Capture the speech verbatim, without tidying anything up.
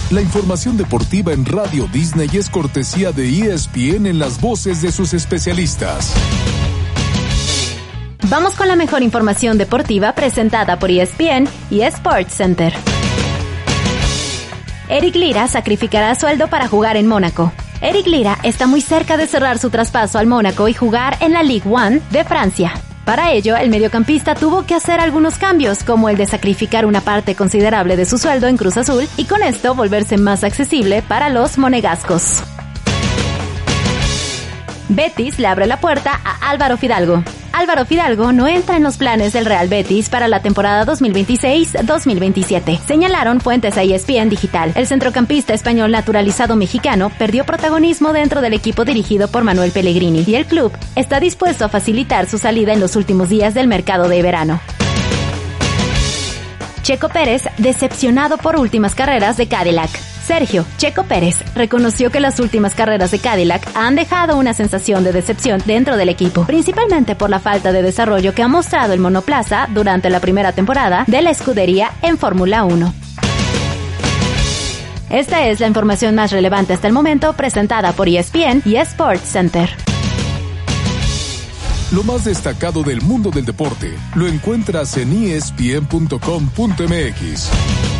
La información deportiva en Radio Disney es cortesía de E S P N en las voces de sus especialistas. Vamos con la mejor información deportiva presentada por E S P N y Sports Center. Eric Lira sacrificará sueldo para jugar en Mónaco. Eric Lira está muy cerca de cerrar su traspaso al Mónaco y jugar en la Ligue uno de Francia. Para ello, el mediocampista tuvo que hacer algunos cambios, como el de sacrificar una parte considerable de su sueldo en Cruz Azul y con esto volverse más accesible para los monegascos. Betis le abre la puerta a Álvaro Fidalgo. Álvaro Fidalgo no entra en los planes del Real Betis para la temporada dos mil veintiséis dos mil veintisiete, señalaron fuentes a E S P N Digital. El centrocampista español naturalizado mexicano perdió protagonismo dentro del equipo dirigido por Manuel Pellegrini y el club está dispuesto a facilitar su salida en los últimos días del mercado de verano. Checo Pérez decepcionado por últimas carreras de Cadillac. Sergio Checo Pérez reconoció que las últimas carreras de Cadillac han dejado una sensación de decepción dentro del equipo, principalmente por la falta de desarrollo que ha mostrado el monoplaza durante la primera temporada de la escudería en Fórmula uno. Esta es la información más relevante hasta el momento presentada por E S P N y Sports Center. Lo más destacado del mundo del deporte lo encuentras en E S P N punto com punto M X.